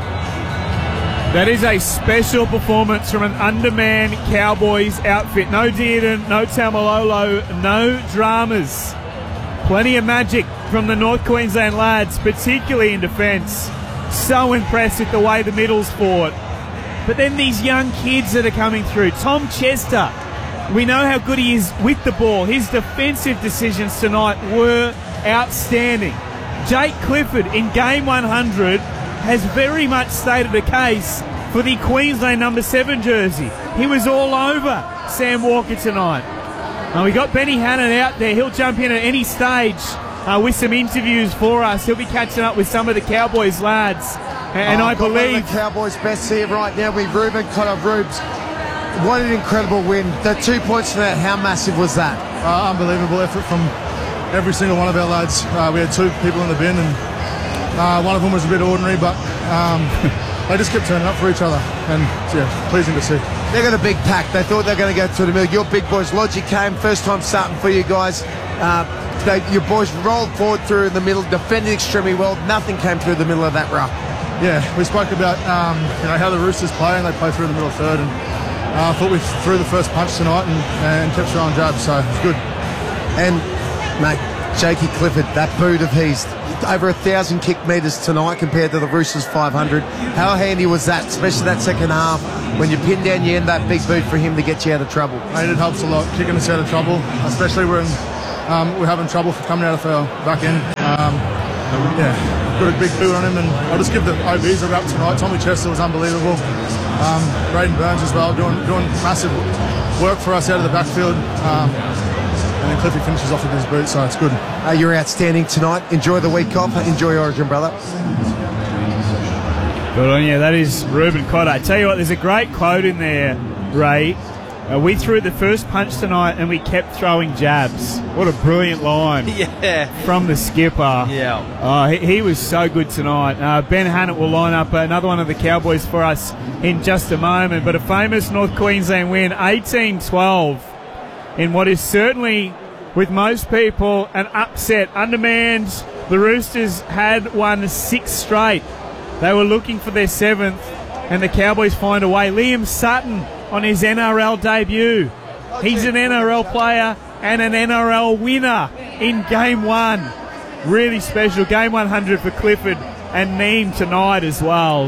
That is a special performance from an undermanned Cowboys outfit. No Dearden, no Taumalolo, no dramas. Plenty of magic from the North Queensland lads, particularly in defence. So impressed with the way the middles fought. But then these young kids that are coming through. Tom Chester, we know how good he is with the ball. His defensive decisions tonight were outstanding. Jake Clifford in game 100 has very much stated a case for the Queensland number 7 jersey. He was all over Sam Walker tonight. We got Benny Hannon out there. He'll jump in at any stage with some interviews for us. He'll be catching up with some of the Cowboys lads. And I believe one of the Cowboys' best here right now with Ruben Cotter. Rubes, what an incredible win. The 2 points to that, how massive was that? Unbelievable effort from every single one of our lads. We had 2 people in the bin and one of them was a bit ordinary, but they just kept turning up for each other, and yeah, pleasing to see. They got a big pack. They thought they were going to go to the middle. Your big boys, Logic came, first time starting for you guys. Your boys rolled forward through in the middle, defended extremely well. Nothing came through the middle of that ruck. Yeah, we spoke about how the Roosters play, and they play through the middle third, and I thought we threw the first punch tonight and kept throwing jabs, so it's good. And, mate, Jakey Clifford, that boot of his, over 1,000 kick metres tonight compared to the Roosters 500. How handy was that, especially that second half, when you pin down your end, that big boot for him to get you out of trouble? Mate, it helps a lot, kicking us out of trouble, especially when we're having trouble coming out of our back end. Got a big boot on him, and I'll just give the OBs a wrap tonight. Tommy Chester was unbelievable. Braden Burns as well, doing massive work for us out of the backfield. And then Cliffy finishes off with his boot, so it's good. You're outstanding tonight. Enjoy the week off. Enjoy Origin, brother. Good on you. That is Ruben Cotter. I tell you what, there's a great quote in there, Ray. We threw the first punch tonight and we kept throwing jabs. What a brilliant line from the skipper. Yeah. He was so good tonight. Ben Hannett will line up another one of the Cowboys for us in just a moment. But a famous North Queensland win, 18-12, in what is certainly, with most people, an upset. Undermanned, the Roosters had won 6 straight. They were looking for their 7th, and the Cowboys find a way. Liam Sutton on his NRL debut. He's an NRL player and an NRL winner in Game 1. Really special. Game 100 for Clifford and Neem tonight as well.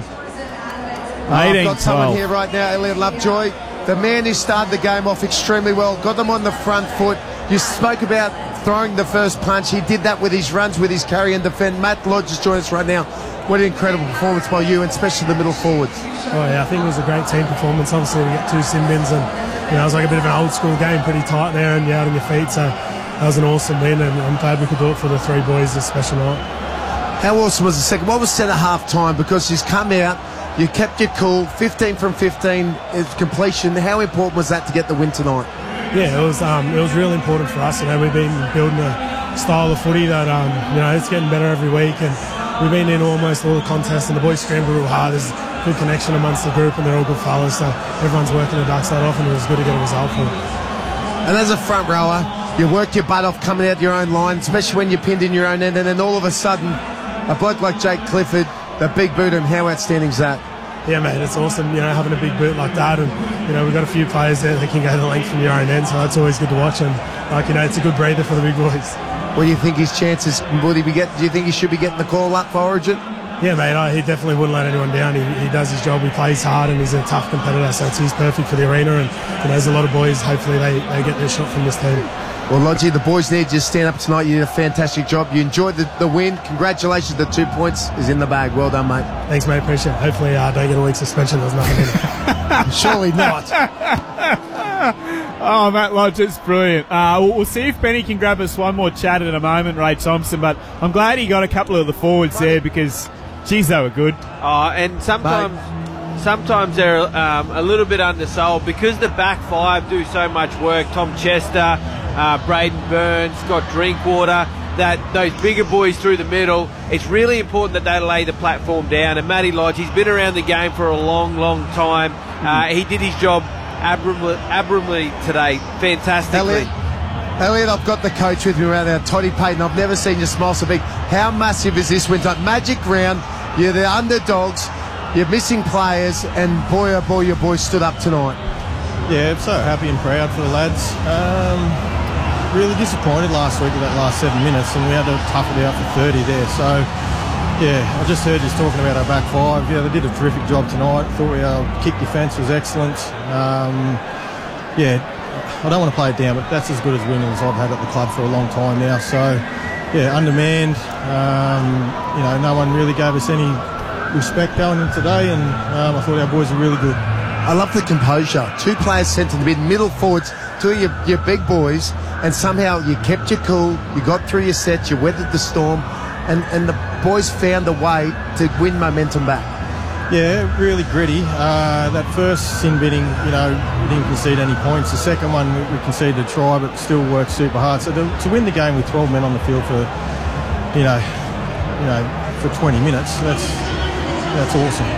I've got someone here right now, Elliot Lovejoy. The man who started the game off extremely well, got them on the front foot. You spoke about throwing the first punch. He did that with his runs, with his carry and defend. Matt Lodge is joining us right now. What an incredible performance by you, and especially the middle forwards. Oh yeah, I think it was a great team performance. Obviously, we get 2 sin bins, and it was like a bit of an old school game, pretty tight there, and you're out on your feet. So that was an awesome win, and I'm glad we could do it for the 3 boys this special night. How awesome was the second? What was said at half time? Because he's come out, you kept your cool, 15 from 15 is completion. How important was that to get the win tonight? Yeah, it was really important for us. We've been building a style of footy that it's getting better every week, and we've been in almost all the contests, and the boys scramble real hard. There's good connection amongst the group, and they're all good fellas, so everyone's working the ducks that off, and it was good to get a result for them. And as a front rower, you worked your butt off coming out your own line, especially when you're pinned in your own end, and then all of a sudden, a bloke like Jake Clifford, the big boot, and how outstanding is that? Yeah, mate, it's awesome, having a big boot like that, and, we've got a few players there that can go the length from your own end, so that's always good to watch, and, it's a good breather for the big boys. What do you think his chances, do you think he should be getting the call up for Origin? Yeah, mate, he definitely wouldn't let anyone down. He does his job, he plays hard, and he's a tough competitor, so he's perfect for the arena, and there's a lot of boys, hopefully they get their shot from this team. Well, Lodgy, the boys need you to stand up tonight. You did a fantastic job. You enjoyed the win. Congratulations. The 2 points is in the bag. Well done, mate. Thanks, mate. Appreciate it. Hopefully I don't get a week's suspension. There's nothing in it. Surely not. Oh, Matt Lodge, it's brilliant. We'll see if Benny can grab us one more chat in a moment, Ray Thompson, but I'm glad he got a couple of the forwards there because, geez, they were good. And sometimes they're a little bit undersold because the back 5 do so much work. Tom Chester, Braden Burns, Scott Drinkwater, that those bigger boys through the middle, it's really important that they lay the platform down. And Matty Lodge, he's been around the game for a long, long time. He did his job admirably today, fantastically. Elliot, I've got the coach with me around there, Toddy Payton. I've never seen you smile so big. How massive is this win? Magic round, you're the underdogs, you're missing players, and boy, oh boy, your boys stood up tonight. Yeah, I'm so happy and proud for the lads. Really disappointed last week with that last 7 minutes, and we had to tough it out for 30 there. So, yeah, I just heard you talking about our back 5. Yeah, they did a terrific job tonight. Thought our kick defence was excellent. I don't want to play it down, but that's as good as winning as I've had at the club for a long time now. So, yeah, undermanned. No one really gave us any respect going in today, and I thought our boys were really good. I love the composure. 2 players sent to the middle forwards, 2 of your big boys, and somehow you kept your cool, you got through your sets, you weathered the storm, and the boys found a way to win momentum back. Yeah, really gritty. That first sin bidding, we didn't concede any points. The second one, we conceded a try, but still worked super hard. So to win the game with 12 men on the field for, for 20 minutes, that's awesome.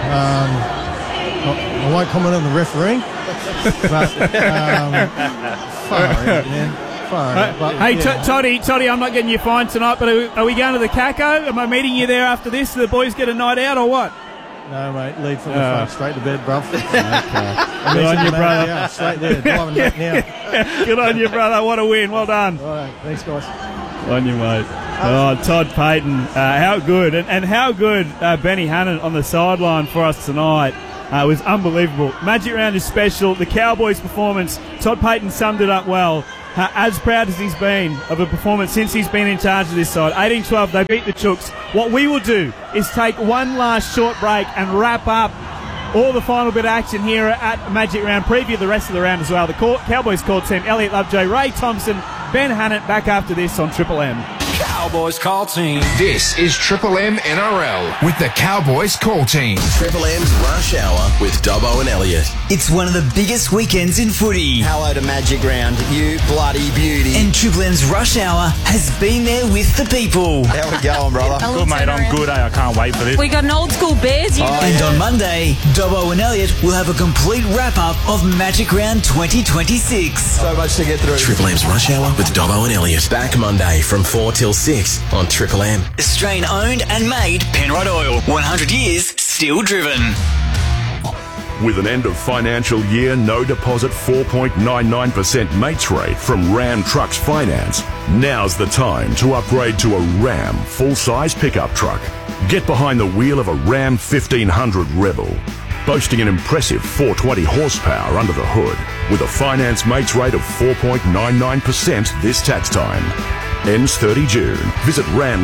I won't comment on the refereeing, but far out, man. Toddy, I'm not getting you fined tonight, but are we going to the Caco? Am I meeting you there after this so the boys get a night out or what? No, mate. Lead from the front, straight to bed, bruv. Okay. Good on you, brother. Yeah, straight there, driving back now. Good on you, brother. What a win. Well done. All right, thanks, guys. On you, mate. Oh, Todd Payton. How good. And how good Benny Hannon on the sideline for us tonight. Was unbelievable. Magic Round is special. The Cowboys' performance, Todd Payton summed it up well. As proud as he's been of a performance since he's been in charge of this side. 18-12, they beat the Chooks. What we will do is take one last short break and wrap up all the final bit of action here at Magic Round. Preview the rest of the round as well. The Cowboys call team, Elliot Lovejoy, Ray Thompson, Ben Hannett, back after this on Triple M. Cowboys call team. This is Triple M NRL with the Cowboys call team. Triple M's Rush Hour with Dobbo and Elliot. It's one of the biggest weekends in footy. Hello to Magic Round, you bloody beauty. And Triple M's Rush Hour has been there with the people. How we going, brother? Good, mate. I'm good, I can't wait for this. We got an old school Bears. And on Monday, Dobbo and Elliot will have a complete wrap-up of Magic Round 2026. So much to get through. Triple M's Rush Hour with Dobbo and Elliot. Back Monday from 4 till 6 on Triple M. Australian owned and made Penrod Oil. 100 years, still driven. With an end of financial year no deposit 4.99% mates rate from Ram Trucks Finance, now's the time to upgrade to a Ram full-size pickup truck. Get behind the wheel of a Ram 1500 Rebel, boasting an impressive 420 horsepower under the hood, with a finance mates rate of 4.99% this tax time. Ends 30 June. Visit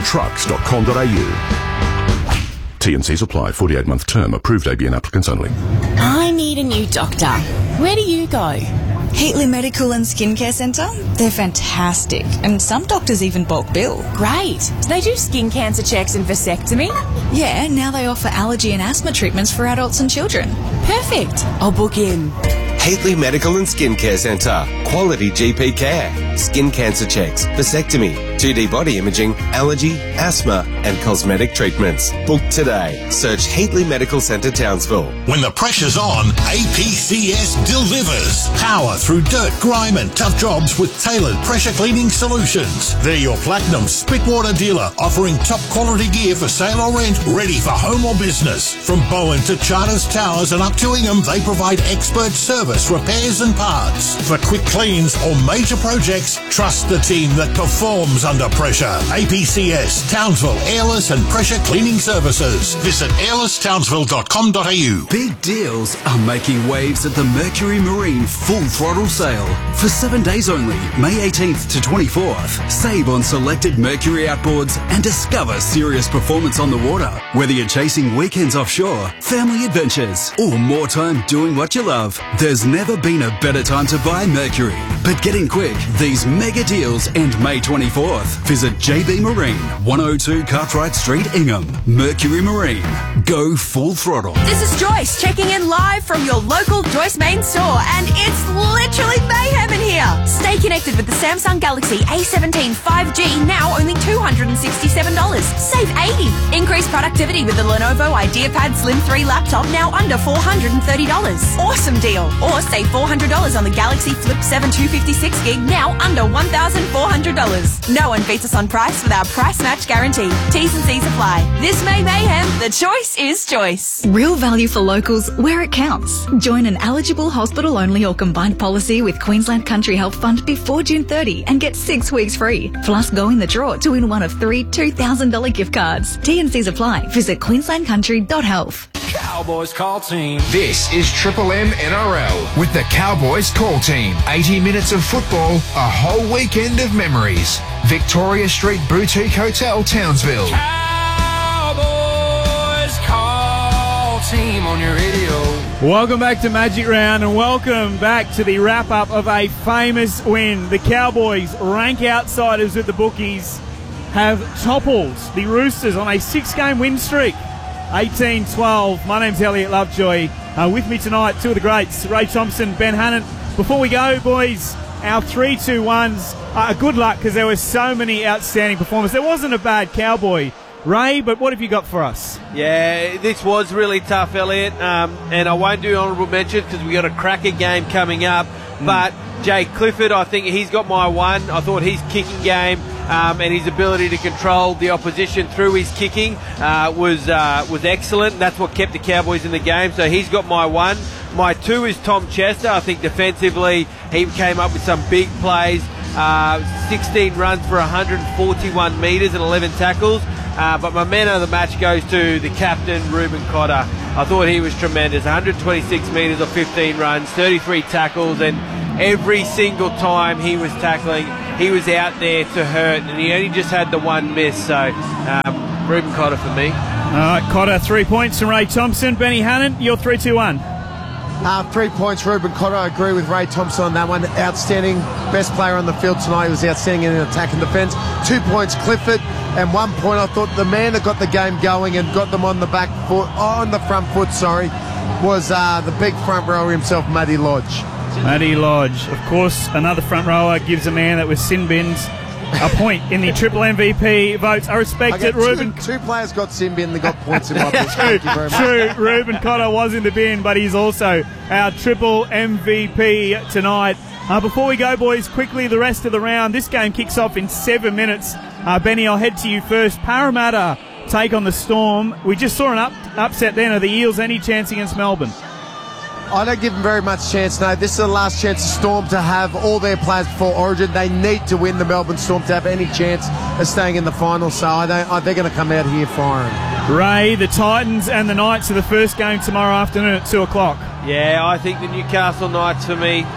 ramtrucks.com.au. T&Cs apply. 48-month term. Approved ABN applicants only. I need a new doctor. Where do you go? Heatley Medical and Skincare Centre. They're fantastic. And some doctors even bulk bill. Great. Do they do skin cancer checks and vasectomy? Yeah, now they offer allergy and asthma treatments for adults and children. Perfect. I'll book in. Heatley Medical and Skincare Centre. Quality GP care. Skin cancer checks, vasectomy, 2D body imaging, allergy, asthma and cosmetic treatments. Book today. Search Heatley Medical Centre Townsville. When the pressure's on, APCS delivers. Power through dirt, grime and tough jobs with tailored pressure cleaning solutions. They're your Platinum Spitwater dealer, offering top quality gear for sale or rent, ready for home or business. From Bowen to Charters Towers and up to Ingham, they provide expert service, repairs and parts. For quick cleans or major projects, trust the team that performs under pressure. APCS, Townsville, Airless and Pressure Cleaning Services. Visit airlesstownsville.com.au. Big deals are making waves at the Mercury Marine Full Throttle Sale. For 7 days only, May 18th to 24th. Save on selected Mercury outboards and discover serious performance on the water. Whether you're chasing weekends offshore, family adventures, or more time doing what you love, there's never been a better time to buy Mercury. But get in quick. These mega deals end May 24th. Visit JB Marine, 102 Cartwright Street, Ingham. Mercury Marine. Go full throttle. This is Joyce checking in live from your local Joyce main store, and it's literally mayhem in here. Stay connected with the Samsung Galaxy A17 5G, now only $267. Save $80. Increase productivity with the Lenovo IdeaPad Slim 3 laptop, now under $430. Awesome deal. Or save $400 on the Galaxy Flip 7 256 gig, now under $1,400. No one beats us on price with our price match guarantee. T's and C's apply. This May mayhem, the choice is choice. Real value for locals where it counts. Join an eligible hospital-only or combined policy with Queensland Country Health Fund before June 30 and get 6 weeks free. Plus, go in the draw to win one of 3 $2,000 gift cards. T&Cs apply. Visit queenslandcountry.health. Cowboys call team. This is Triple M NRL with the Cowboys call team. 80 minutes of football, a whole weekend of memories. Victoria Street Boutique Hotel, Townsville. Cowboys call team on your radio. Welcome back to Magic Round and welcome back to the wrap-up of a famous win. The Cowboys, rank outsiders with the bookies, have toppled the Roosters on a 6-game win streak. 18-12. My name's Elliot Lovejoy. With me tonight, two of the greats, Ray Thompson, Ben Hannett. Before we go, boys, our 3-2-1s. Good luck, because there were so many outstanding performances. There wasn't a bad Cowboy, Ray, but what have you got for us? Yeah, this was really tough, Elliot, and I won't do honourable mentions because we got a cracker game coming up. But Jake Clifford, I think he's got my one. I thought his kicking game and his ability to control the opposition through his kicking was excellent. That's what kept the Cowboys in the game. So he's got my 1. My 2 is Tom Chester. I think defensively he came up with some big plays. 16 runs for 141 metres and 11 tackles. But my man of the match goes to the captain, Reuben Cotter. I thought he was tremendous. 126 metres or 15 runs, 33 tackles, and every single time he was tackling, he was out there to hurt, and he only just had the 1 miss. So Reuben Cotter for me. All right, Cotter, 3 points from Ray Thompson. Benny Hannon, you're 3-2-1. 3 points, Reuben Cotter. I agree with Ray Thompson on that one. Outstanding. Best player on the field tonight. He was outstanding in attack and defence. 2 points, Clifford. And 1 point, I thought the man that got the game going and got them on the front foot, was the big front rower himself, Matty Lodge. Matty Lodge. Of course, another front rower gives a man that was sin bins a point in the triple MVP votes. I respect it, Reuben. Two players got sin bin, they got points in my book. Thank you very much. True, Reuben Cotter was in the bin, but he's also our triple MVP tonight. Before we go, boys, quickly the rest of the round. This game kicks off in 7 minutes. Benny, I'll head to you first. Parramatta take on the Storm. We just saw an upset then. Are the Eels any chance against Melbourne? I don't give them very much chance, no. This is the last chance of Storm to have all their players before Origin. They need to win the Melbourne Storm to have any chance of staying in the final, so they're going to come out here firing. Ray, the Titans and the Knights are the first game tomorrow afternoon at 2 o'clock. Yeah, I think the Newcastle Knights for me,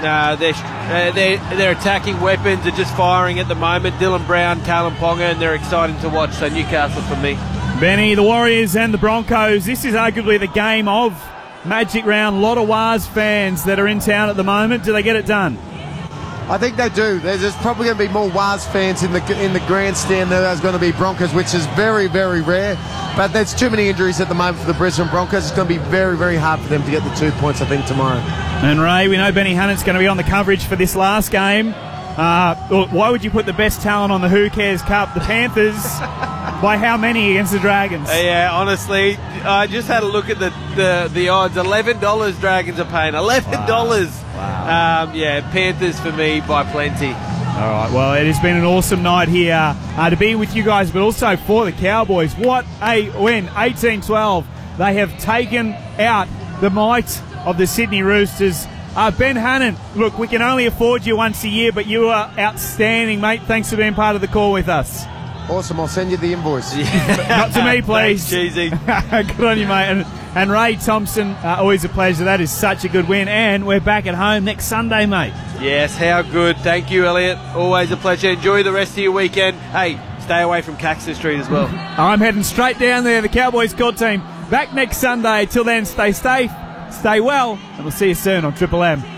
their attacking weapons are just firing at the moment. Dylan Brown, Kalen Ponga, and they're exciting to watch, so Newcastle for me. Benny, the Warriors and the Broncos, this is arguably the game of Magic Round. A lot of Wars fans that are in town at the moment. Do they get it done? I think they do. There's probably going to be more Wars fans in the grandstand than there's going to be Broncos, which is very, very rare. But there's too many injuries at the moment for the Brisbane Broncos. It's going to be very, very hard for them to get the 2 points, I think, tomorrow. And Ray, we know Benny Hannon's going to be on the coverage for this last game. Why would you put the best talent on the Who Cares Cup? The Panthers, by how many against the Dragons? Yeah, honestly, I just had a look at the odds. $11 Dragons are paying. $11. Wow. Panthers for me by plenty. All right, well, it has been an awesome night here to be with you guys, but also for the Cowboys. What a win, 18-12. They have taken out the might of the Sydney Roosters. Ben Hannon, look, we can only afford you once a year, but you are outstanding, mate. Thanks for being part of the call with us. Awesome, I'll send you the invoice. Not to me, please. Thanks, cheesy. Good on you, mate. And Ray Thompson, always a pleasure. That is such a good win. And we're back at home next Sunday, mate. Yes, how good. Thank you, Elliot. Always a pleasure. Enjoy the rest of your weekend. Hey, stay away from Caxton Street as well. I'm heading straight down there. The Cowboys Call Team back next Sunday. Till then, stay safe, stay well, and we'll see you soon on Triple M.